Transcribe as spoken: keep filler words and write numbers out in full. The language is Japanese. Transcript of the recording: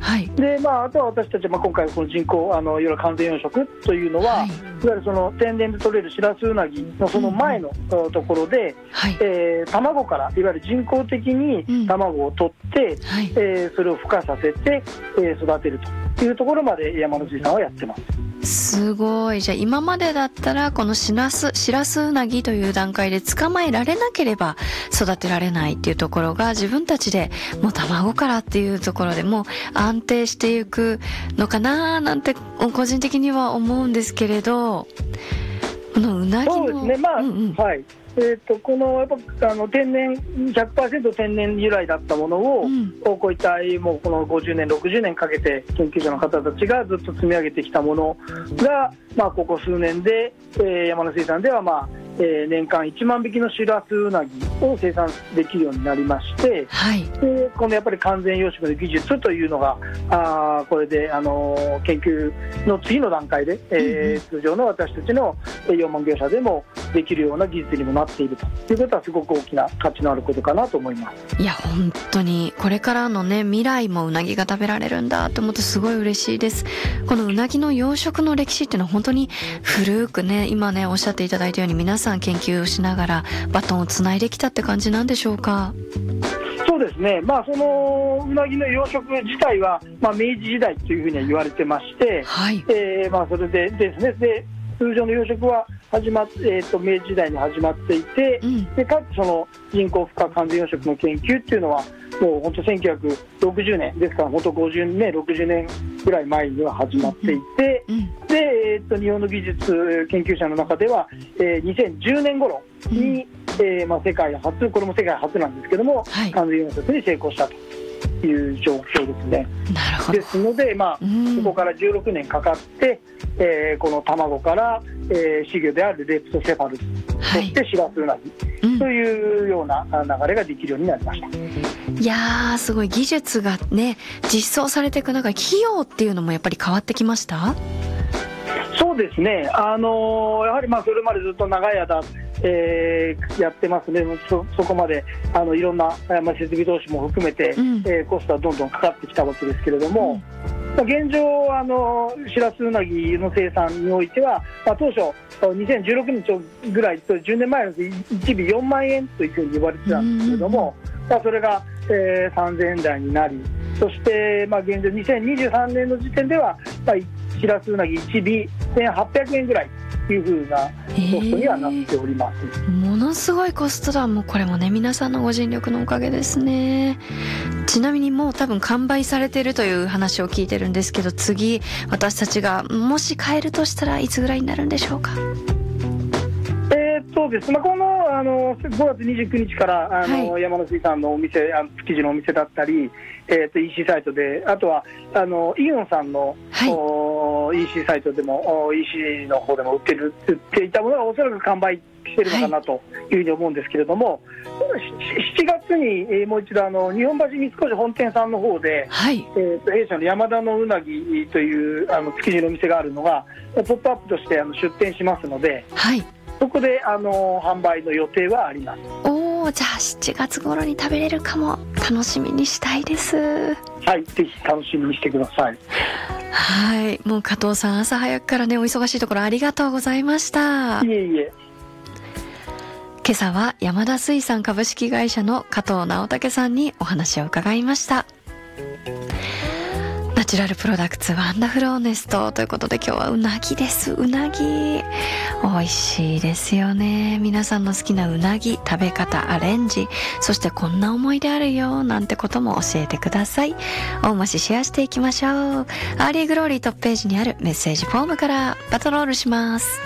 はい、 でまあ、あとは私たち、まあ、今回この人工あのいわゆる完全養殖というのは、はい、いわゆるその天然で取れるシラスウナギのその前のところで、はい、えー、卵からいわゆる人工的に卵を取って、うん、はい、えー、それを孵化させて、えー、育てるというところまで山の水産はやってます。 すごい。じゃあ今までだったらこのシラス、シラスウナギという段階で捕まえられなければ育てられないっていうところが、自分たちでもう卵からっていうところでもう安定していくのかななんて個人的には思うんですけれど、このウナギの、 そうですね、まあ、うんうん、はい、えー、とこのやっぱあの天然 ひゃくパーセント 天然由来だったものを、うん、こういったもうこのごじゅうねんろくじゅうねんかけて研究者の方たちがずっと積み上げてきたものが、まあ、ここ数年で、えー、山の水産では、まあえー、年間いちまんびきのシラスウナギを生産できるようになりまして、はい、でこのやっぱり完全養殖の技術というのがあこれで、あのー、研究の次の段階で、えーうんうん、通常の私たちの養殖業者でもできるような技術にもなっているということはすごく大きな価値のあることかなと思います。 いや本当にこれからのね未来もウナギが食べられるんだと思うとすごい嬉しいです。このウナギの養殖の歴史っていうのは本当に古くね、今ねおっしゃっていただいたように皆さん研究をしながらバトンをつないできたって感じなんでしょうか。 そうですね、まあ、そのウナギの養殖自体は、まあ、明治時代というふうには言われてまして、はい、えーまあ、それでですね、で通常の養殖は始まっ、えー、と明治時代に始まっていて、うん、でかつその人工孵化完全養殖の研究っていうのはもう本当せんきゅうひゃくろくじゅうねんですから、本当ごじゅうねんろくじゅうねんぐらい前には始まっていて、うんうん、で、えー、と日本の技術研究者の中では、えー、にせんじゅうねん頃に、うん、えーまあ、世界初、これも世界初なんですけども、はい、完全養殖に成功したという状況ですね。 なるほど。 ですので、まあ、そこからじゅうろくねんかかって、えー、この卵から、えー、稚魚であるレプトセファルス、はい、そしてシラスウナギというような流れができるようになりました。 いやーすごい技術がね実装されていく中、費用っていうのもやっぱり変わってきました？ そうですね、あのー、やはりまあそれまでずっと長い間、えー、やってますね。 そ, そこまであのいろんな、まあ、設備投資も含めて、うん、えー、コストはどんどんかかってきたわけですけれども、うん、現状あのシラスウナギの生産においては、まあ、当初にせんじゅうろくねんぐらいとじゅうねんまえのいちびよんまんえんというふうに言われてたんですけれども、まあ、それが、えー、さんぜんえん台になり、そして、まあ、現状にせんにじゅうさんねんの時点では、まあ、シラスウナギいちびせんはっぴゃくえんぐらいという風なコストにはなっております、えー、 ものすごいコストだ。もうこれもね皆さんのご尽力のおかげですね。ちなみにもう多分完売されているという話を聞いてるんですけど、次私たちがもし買えるとしたらいつぐらいになるんでしょうか？ えー、そうです、まあ、この、あのごがつにじゅうくにちからあの、はい、山の水産のお店、あの築地のお店だったり、えー、と イーシー サイトで、あとはあのイオンさんの、はい、イーシー サイトでも イーシー の方でも売ってる売っていたものがおそらく完売しているのかなというふうに思うんですけれども、はい、しちがつに、えー、もう一度あの日本橋三越本店さんの方で、はい、えー、と弊社の山田のうなぎというあの築地のお店があるのがポップアップとしてあの出店しますので、はい、そこであの販売の予定はあります。 おー、じゃあしちがつ頃に食べれるかも。楽しみにしたいです。 はい、ぜひ楽しみにしてください。 はい、もう加藤さん朝早くからねお忙しいところありがとうございました。 いえいえ。 今朝は山田水産株式会社の加藤直武さんにお話を伺いました。ナチュラルプロダクツワンダフルオネストということで、今日はうなぎです。うなぎ美味しいですよね。皆さんの好きなうなぎ食べ方、アレンジ、そしてこんな思い出あるよなんてことも教えてください。大増しシェアしていきましょう。アーリーグローリートップページにあるメッセージフォームからバトロールします。